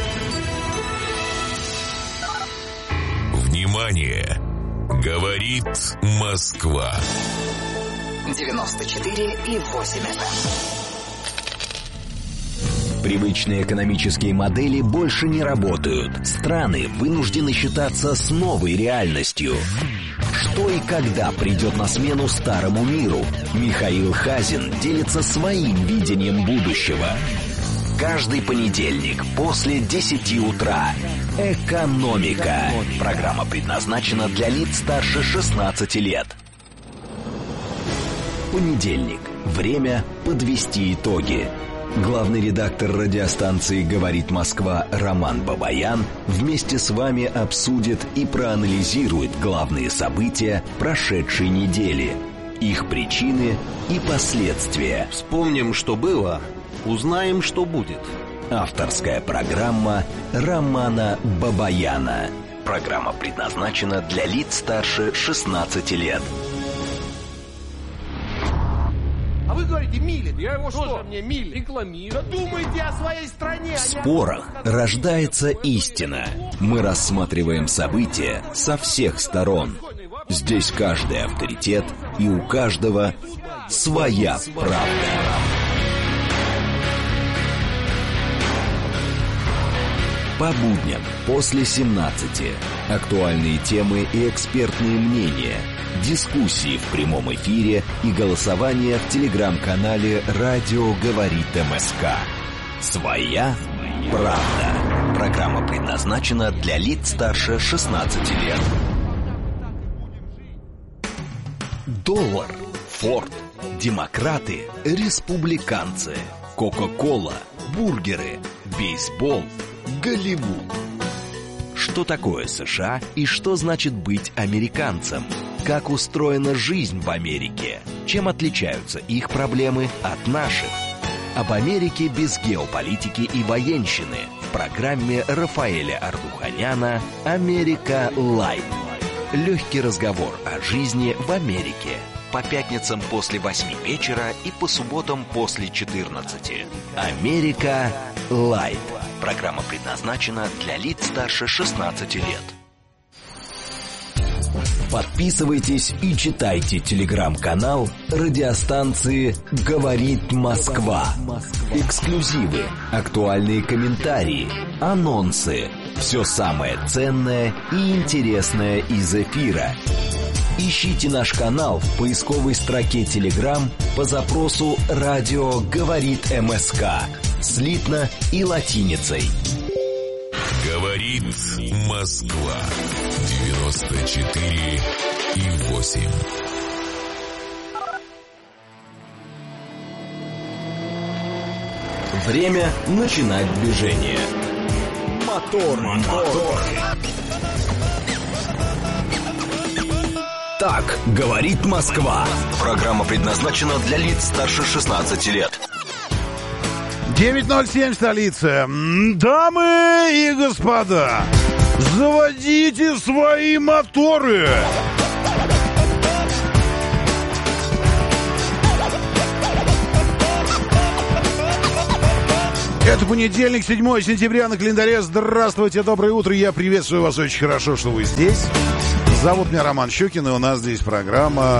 Внимание! Говорит Москва. девяносто четыре и восемь эф эм. Привычные экономические модели больше не работают. Страны вынуждены считаться с новой реальностью. Что и когда придет на смену старому миру? Михаил Хазин делится своим видением будущего. Каждый понедельник после десяти утра. «Экономика». Программа предназначена для лиц старше шестнадцати лет. Понедельник. Время подвести итоги. Главный редактор радиостанции «Говорит Москва» Роман Бабаян вместе с вами обсудит и проанализирует главные события прошедшей недели, их причины и последствия. Вспомним, что было, узнаем, что будет. Авторская программа Романа Бабаяна. Программа предназначена для лиц старше шестнадцати лет. А вы говорите, Милин. Я его что? Мне Милин? Рекламирую. Да думайте о своей стране. В спорах рождается истина. Мы рассматриваем события со всех сторон. Здесь каждый авторитет, и у каждого своя правда. По будням после семнадцати. Актуальные темы и экспертные мнения. Дискуссии в прямом эфире и голосование в телеграм-канале «Радио говорит МСК». Своя правда. Программа предназначена для лиц старше шестнадцати лет. Доллар, Форд, демократы, республиканцы, Кока-кола, бургеры, бейсбол, Голливуд. Что такое США и что значит быть американцем? Как устроена жизнь в Америке? Чем отличаются их проблемы от наших? Об Америке без геополитики и военщины в программе Рафаэля Ардуханяна «Америка Лайт». Легкий разговор о жизни в Америке. По пятницам после восьми вечера и по субботам после четырнадцати. «Америка Лайт». Программа предназначена для лиц старше шестнадцати лет. Подписывайтесь и читайте телеграм-канал радиостанции «Говорит Москва». Эксклюзивы, актуальные комментарии, анонсы. Все самое ценное и интересное из эфира. Ищите наш канал в поисковой строке Telegram по запросу «Радио говорит МСК». Слитно и латиницей. Говорит Москва. девяносто четыре и восемь. Время начинать движение. Мотор, мотор. Так говорит Москва. Программа предназначена для лиц старше шестнадцати лет. девять ноль семь столица. Дамы и господа, заводите свои моторы. Это понедельник, седьмое сентября на календаре. Здравствуйте, доброе утро. Я приветствую вас, очень хорошо, что вы здесь. Зовут меня Роман Щукин, и у нас здесь программа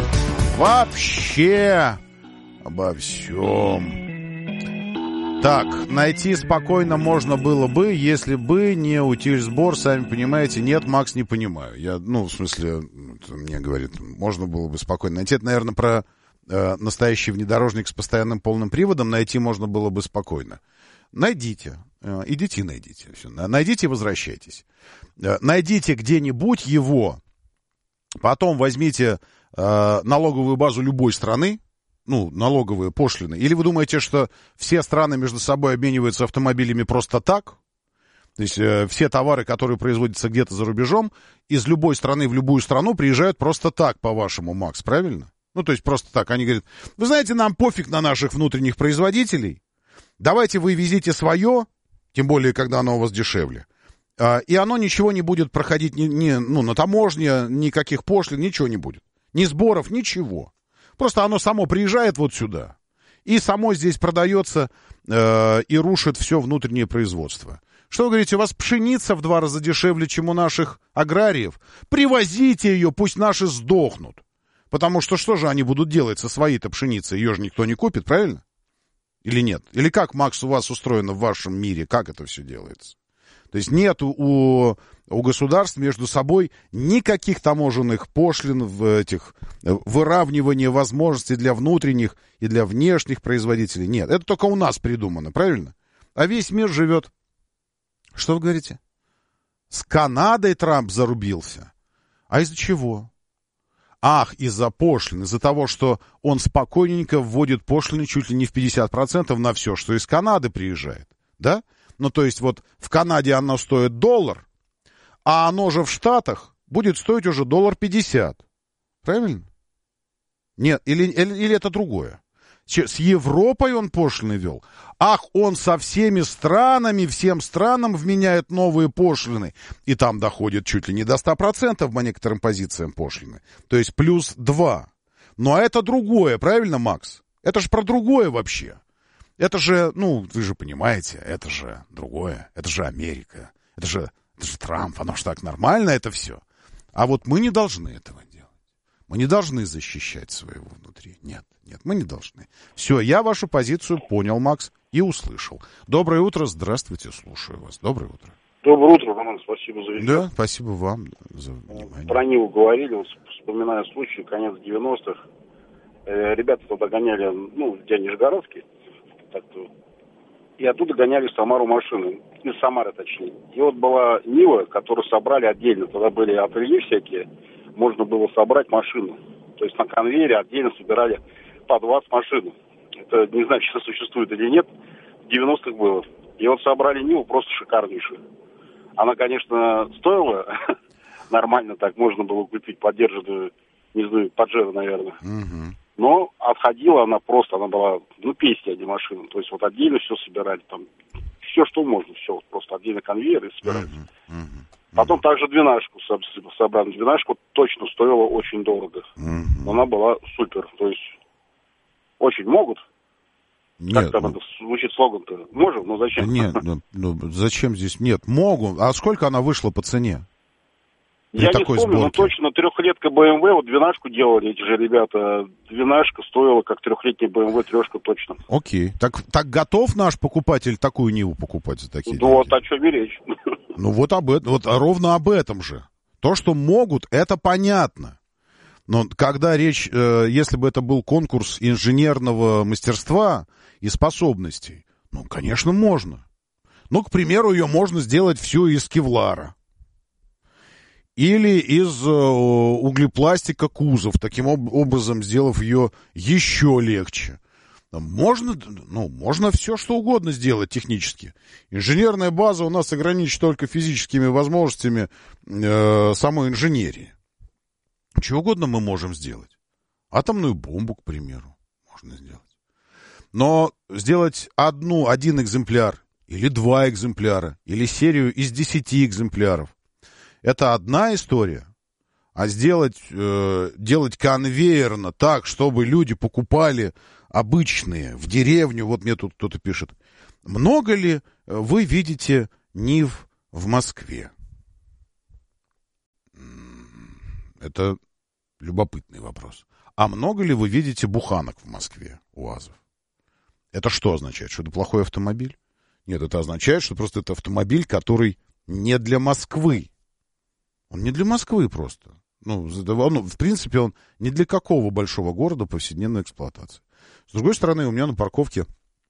«Вообще обо всем». Так, найти спокойно можно было бы, если бы не утильсбор, сами понимаете. Нет, Макс, не понимаю. Я, ну, в смысле, мне говорит, можно было бы спокойно найти. Это, наверное, про... настоящий внедорожник с постоянным полным приводом найти можно было бы спокойно. Найдите. Идите найдите. Все. Найдите и возвращайтесь. Найдите где-нибудь его. Потом возьмите э, налоговую базу любой страны. Ну, налоговые пошлины. Или вы думаете, что все страны между собой обмениваются автомобилями просто так? То есть э, все товары, которые производятся где-то за рубежом, из любой страны в любую страну приезжают просто так, по-вашему, Макс, правильно? Ну, то есть просто так. Они говорят, вы знаете, нам пофиг на наших внутренних производителей. Давайте вы везите свое, тем более, когда оно у вас дешевле. И оно ничего не будет проходить ни, ни, ну, на таможне, никаких пошлин, ничего не будет. Ни сборов, ничего. Просто оно само приезжает вот сюда. И само здесь продается э, и рушит все внутреннее производство. Что вы говорите, у вас пшеница в два раза дешевле, чем у наших аграриев? Привозите ее, пусть наши сдохнут. Потому что что же они будут делать со своей-то пшеницей? Ее же никто не купит, правильно? Или нет? Или как, Макс, у вас устроено в вашем мире? Как это все делается? То есть нет у, у государств между собой никаких таможенных пошлин, в этих, выравнивания возможностей для внутренних и для внешних производителей. Нет, это только у нас придумано, правильно? А весь мир живет... Что вы говорите? С Канадой Трамп зарубился. А из-за чего? Ах, из-за пошлин, из-за того, что он спокойненько вводит пошлины чуть ли не в пятьдесят процентов на все, что из Канады приезжает, да? Ну, то есть вот в Канаде оно стоит доллар, а оно же в Штатах будет стоить уже доллар пятьдесят. Правильно? Нет, или, или, или это другое? С Европой он пошлины вел. Ах, он со всеми странами, всем странам вменяет новые пошлины. И там доходит чуть ли не до ста процентов по некоторым позициям пошлины. То есть плюс два. Но это другое, правильно, Макс? Это же про другое вообще. Это же, ну, вы же понимаете, это же другое. Это же Америка. Это же, это же Трамп. Оно же так нормально, это все. А вот мы не должны этого делать. Мы не должны защищать своего внутри. Нет, нет, мы не должны. Все, я вашу позицию понял, Макс, и услышал. Доброе утро, здравствуйте, слушаю вас. Доброе утро. Доброе утро, Роман, спасибо за визит. Да, спасибо вам за внимание. Про Ниву говорили, вот, вспоминаю случай, конец девяностых. Э, ребята туда гоняли, ну, где Нижегородский, так-то, и оттуда гоняли в Самару машины, из Самары точнее. И вот была Нива, которую собрали отдельно, тогда были ателье всякие, можно было собрать машину. То есть на конвейере отдельно собирали по двадцать машин. Это не знаю, сейчас существует или нет. В девяностых было. И вот собрали Ниву просто шикарнейшую. Она, конечно, стоила нормально, так можно было купить подержанную, не знаю, Паджеро, наверное. Угу. Но отходила она просто, она была, ну, песня, а не машина. То есть вот отдельно все собирали, там, все, что можно, все, вот просто отдельно конвейер и собирали. Uh-huh, uh-huh, uh-huh. Потом также двенашку собрали. Двенашку точно стоила очень дорого. Uh-huh. Но она была супер. То есть очень могут. Нет, как там ну... это звучит слоган-то? Можем, но зачем? Нет, ну, ну зачем здесь? Нет, могут. А сколько она вышла по цене? При Я не помню, сборке. Но точно трехлетка бэ эм вэ, вот двенашку делали эти же ребята. Двенашка стоила как трехлетняя бэ эм вэ, трешка точно. Окей. Так, так готов наш покупатель такую Ниву покупать за такие ну, деньги? Вот о чем и речь. Ну вот об этом, вот ровно об этом же. То, что могут, это понятно. Но когда речь, э, если бы это был конкурс инженерного мастерства и способностей, ну, конечно, можно. Ну, к примеру, ее можно сделать всю из кевлара. Или из э, углепластика кузов, таким об- образом сделав ее еще легче. Можно, ну, можно все, что угодно сделать технически. Инженерная база у нас ограничена только физическими возможностями э, самой инженерии. Чего угодно мы можем сделать. Атомную бомбу, к примеру, можно сделать. Но сделать одну, один экземпляр, или два экземпляра, или серию из десяти экземпляров, это одна история. А сделать, э, делать конвейерно так, чтобы люди покупали обычные в деревню, вот мне тут кто-то пишет, много ли вы видите Нив в Москве? Это любопытный вопрос. А много ли вы видите буханок в Москве, УАЗов? Это что означает? Что это плохой автомобиль? Нет, это означает, что просто это автомобиль, который не для Москвы. Он не для Москвы просто. Ну, ну, в принципе, он не для какого большого города повседневной эксплуатации. С другой стороны, у меня на парковке,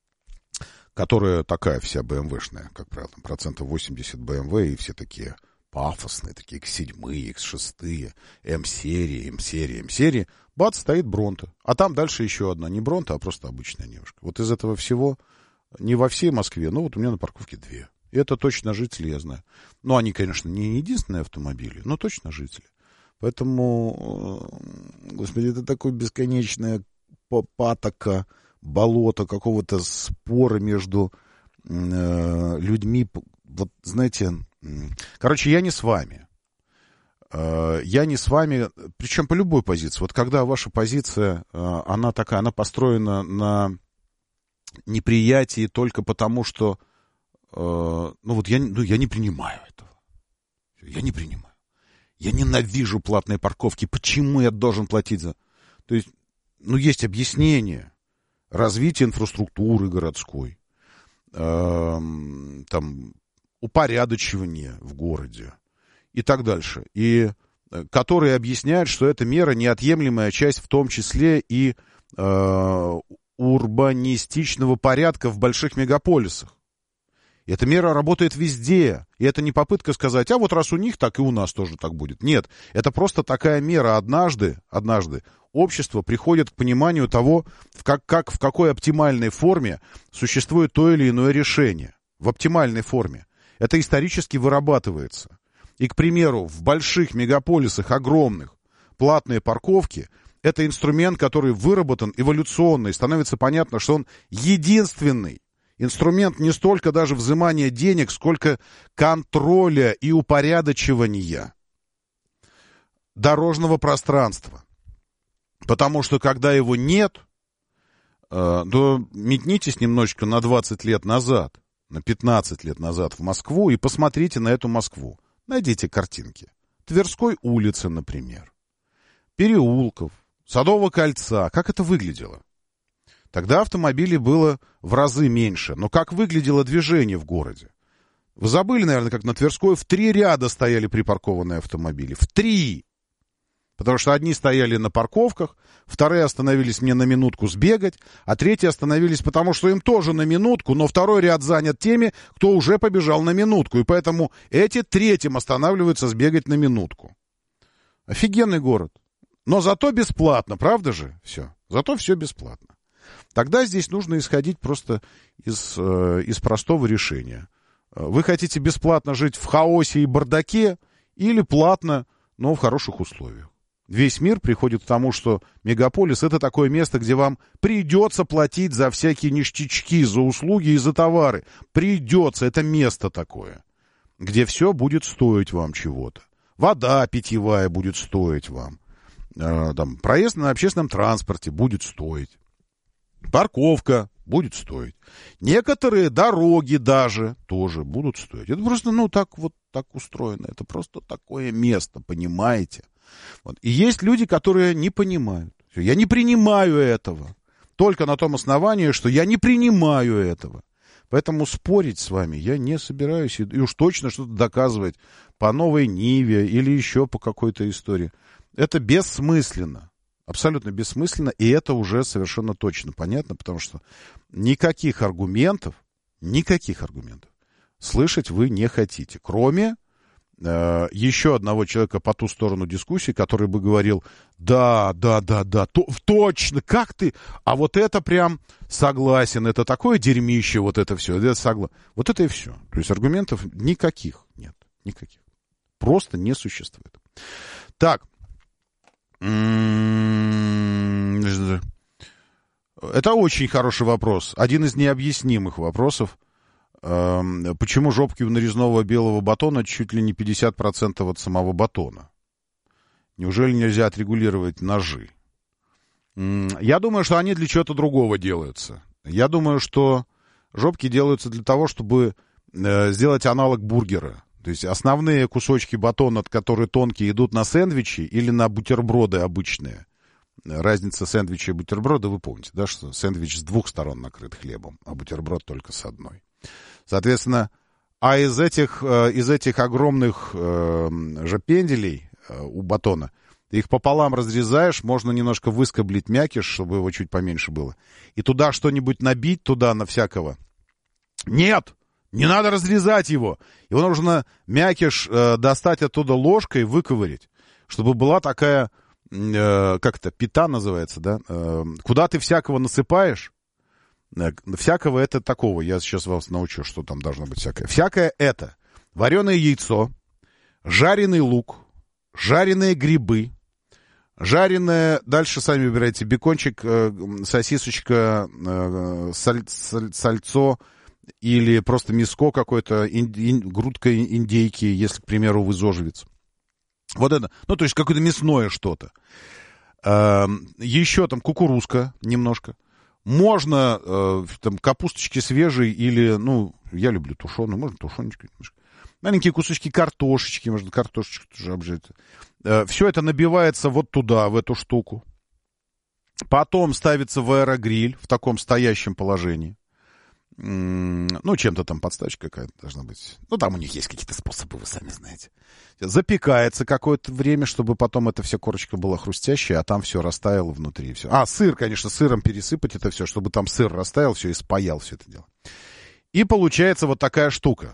которая такая вся бэ эм вэ-шная, как правило, там процентов восемьдесят бэ эм вэ, и все такие пафосные, такие икс семь, икс шесть, М-серии, М-серии, М-серии, бац, стоит Бронто. А там дальше еще одна, не Бронто, а просто обычная девушка. Вот из этого всего, не во всей Москве, но вот у меня на парковке две. И это точно жители, я знаю. Ну, они, конечно, не единственные автомобили, но точно жители. Поэтому, господи, это такое бесконечное патока, болото какого-то спора между э, людьми. Вот, знаете, короче, я не с вами. Э, я не с вами, причем по любой позиции. Вот когда ваша позиция, э, она такая, она построена на неприятии только потому, что, э, ну вот я, ну, я не принимаю этого. Я не принимаю. Я ненавижу платные парковки. Почему я должен платить за... То есть, ну, есть объяснение. Развитие инфраструктуры городской. Э, там, упорядочивание в городе. И так дальше. И которые объясняют, что эта мера неотъемлемая часть, в том числе и э, урбанистичного порядка в больших мегаполисах. Эта мера работает везде. И это не попытка сказать, а вот раз у них, так и у нас тоже так будет. Нет, это просто такая мера. Однажды, однажды общество приходит к пониманию того, как, как, в какой оптимальной форме существует то или иное решение. В оптимальной форме. Это исторически вырабатывается. И, к примеру, в больших мегаполисах, огромных, платные парковки – это инструмент, который выработан эволюционно. И становится понятно, что он единственный. Инструмент не столько даже взимания денег, сколько контроля и упорядочивания дорожного пространства. Потому что, когда его нет, э, то метнитесь немножечко на двадцать лет назад, на пятнадцать лет назад в Москву и посмотрите на эту Москву. Найдите картинки. Тверской улицы, например. Переулков, Садового кольца. Как это выглядело? Тогда автомобилей было в разы меньше. Но как выглядело движение в городе? Вы забыли, наверное, как на Тверской в три ряда стояли припаркованные автомобили. В три! Потому что одни стояли на парковках, вторые остановились мне на минутку сбегать, а третьи остановились потому, что им тоже на минутку, но второй ряд занят теми, кто уже побежал на минутку. И поэтому эти третьим останавливаются сбегать на минутку. Офигенный город. Но зато бесплатно, правда же? Все. Зато все бесплатно. Тогда здесь нужно исходить просто из, э, из простого решения. Вы хотите бесплатно жить в хаосе и бардаке или платно, но в хороших условиях. Весь мир приходит к тому, что мегаполис — это такое место, где вам придется платить за всякие ништячки, за услуги и за товары. Придется. Это место такое, где все будет стоить вам чего-то. Вода питьевая будет стоить вам. Э, там, проезд на общественном транспорте будет стоить. Парковка будет стоить. Некоторые дороги даже тоже будут стоить. Это просто, ну, так вот так устроено. Это просто такое место, понимаете? Вот. И есть люди, которые не понимают. Я не принимаю этого. Только на том основании, что я не принимаю этого. Поэтому спорить с вами я не собираюсь. И уж точно что-то доказывать по новой Ниве или еще по какой-то истории. Это бессмысленно. Абсолютно бессмысленно, и это уже совершенно точно понятно, потому что никаких аргументов, никаких аргументов слышать вы не хотите, кроме э, еще одного человека по ту сторону дискуссии, который бы говорил, да, да, да, да, то, точно, как ты, а вот это прям согласен, это такое дерьмище, вот это все, это согла... вот это и все. То есть аргументов никаких нет, никаких, просто не существует. Так. Это очень хороший вопрос. Один из необъяснимых вопросов. Почему жопки у нарезного белого батона чуть ли не пятьдесят процентов от самого батона? Неужели нельзя отрегулировать ножи? Я думаю, что они для чего-то другого делаются. Я думаю, что жопки делаются для того, чтобы сделать аналог бургера. То есть основные кусочки батона, которые тонкие, идут на сэндвичи или на бутерброды обычные. Разница сэндвича и бутерброда, вы помните, да, что сэндвич с двух сторон накрыт хлебом, а бутерброд только с одной. Соответственно, а из этих, из этих огромных э, же пенделей э, у батона, ты их пополам разрезаешь, можно немножко выскоблить мякиш, чтобы его чуть поменьше было. И туда что-нибудь набить, туда на всякого. Нет! Не надо разрезать его! Его нужно мякиш э, достать оттуда ложкой, выковырять, чтобы была такая... как это, пита называется, да, куда ты всякого насыпаешь, всякого это такого, я сейчас вас научу, что там должно быть всякое. Всякое это вареное яйцо, жареный лук, жареные грибы, жареное, дальше сами выбирайте, бекончик, сосисочка, саль, саль, сальцо или просто мяско какое-то, ин, ин, грудка индейки, если, к примеру, вы зожевец. Вот это, ну, то есть какое-то мясное что-то. Э, еще там кукурузка немножко. Можно э, там капусточки свежие или, ну, я люблю тушеную, можно тушенечку немножко. Маленькие кусочки картошечки, можно картошечку тоже обжарить. Э, все это набивается вот туда, в эту штуку. Потом ставится в аэрогриль в таком стоящем положении. Ну, чем-то там подставочка какая-то должна быть. Ну, там у них есть какие-то способы, вы сами знаете. Запекается какое-то время, чтобы потом эта вся корочка была хрустящая, а там все растаяло внутри. Все. А, сыр, конечно, сыром пересыпать это все, чтобы там сыр растаял, все, и спаял все это дело. И получается вот такая штука.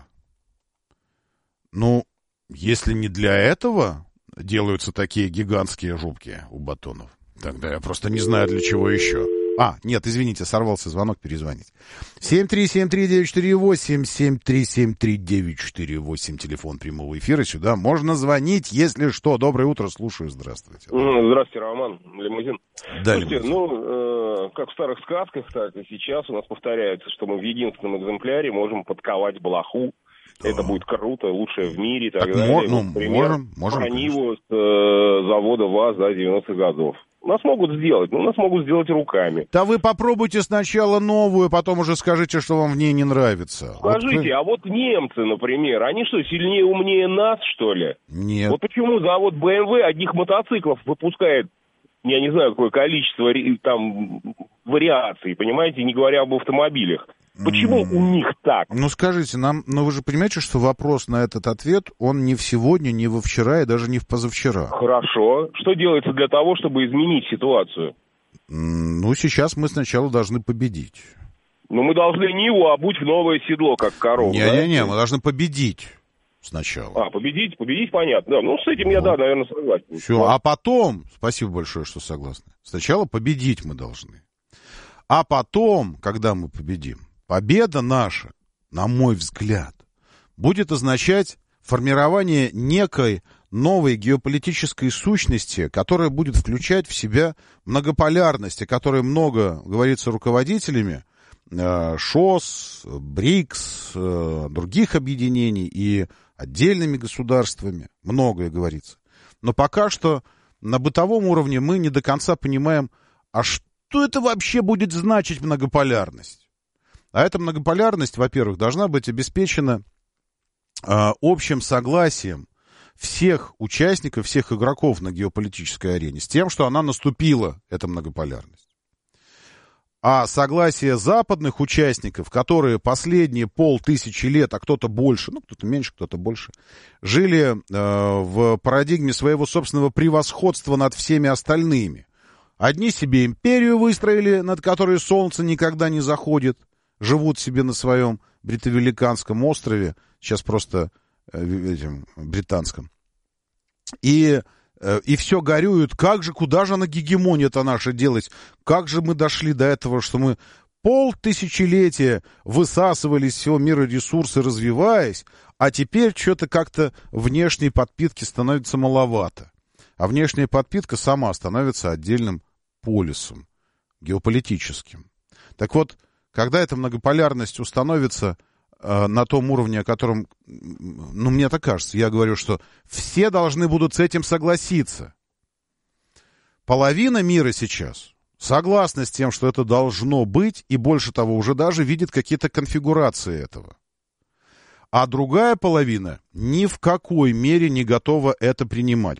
Ну, если не для этого делаются такие гигантские жопки у батонов, тогда я просто не знаю, для чего еще. А, нет, извините, сорвался звонок, перезвонить. семь три семь три девять четыре восемь, семь три семь три девять четыре восемь, телефон прямого эфира, сюда можно звонить, если что. Доброе утро, слушаю, здравствуйте. Здравствуйте, Роман, лимузин. Да, Слушайте, лимузин. ну, э, как в старых сказках, так и сейчас у нас повторяется, что мы в единственном экземпляре можем подковать блоху. Да. Это будет круто, лучшее в мире и так, так далее. Ну, Например, можем, можем, про Ниву с э, завода ВАЗ, да, девяностых годов. Нас могут сделать, но нас могут сделать руками. Да вы попробуйте сначала новую, потом уже скажите, что вам в ней не нравится. Скажите, вот... а вот немцы, например, они что, сильнее, умнее нас, что ли? Нет. Вот почему завод бэ эм вэ одних мотоциклов выпускает, я не знаю, какое количество там вариаций, понимаете, не говоря об автомобилях. Почему mm. у них так? Ну, скажите, нам, ну вы же понимаете, что вопрос на этот ответ, он не в сегодня, не во вчера и даже не в позавчера. Хорошо. Что делается для того, чтобы изменить ситуацию? Mm, ну, сейчас мы сначала должны победить. Ну, мы должны Ниву обуть в новое седло, как корову. Не-не-не, да? мы должны победить сначала. А, победить, победить, понятно. Да, ну, с этим вот. Я, да, наверное, согласен. Все, а потом, спасибо большое, что согласны, сначала победить мы должны. А потом, когда мы победим, победа наша, на мой взгляд, будет означать формирование некой новой геополитической сущности, которая будет включать в себя многополярность, о которой много говорится руководителями э, ШОС, БРИКС, э, других объединений и отдельными государствами. Многое говорится. Но пока что на бытовом уровне мы не до конца понимаем, а что это вообще будет значить многополярность. А эта многополярность, во-первых, должна быть обеспечена э, общим согласием всех участников, всех игроков на геополитической арене с тем, что она наступила, эта многополярность. А согласие западных участников, которые последние полтысячи лет, а кто-то больше, ну кто-то меньше, кто-то больше, жили э, в парадигме своего собственного превосходства над всеми остальными. Одни себе империю выстроили, над которой солнце никогда не заходит, живут себе на своем бритовеликанском острове, сейчас просто э, этим британском, и, э, и все горюют, как же, куда же она гегемония-то наша делать, как же мы дошли до этого, что мы полтысячелетия высасывали из всего мира ресурсы, развиваясь, а теперь что-то как-то внешней подпитки становится маловато, а внешняя подпитка сама становится отдельным полюсом геополитическим. Так вот, когда эта многополярность установится э, на том уровне, о котором, ну, мне так кажется, я говорю, что все должны будут с этим согласиться. Половина мира сейчас согласна с тем, что это должно быть, и больше того, уже даже видит какие-то конфигурации этого. А другая половина ни в какой мере не готова это принимать.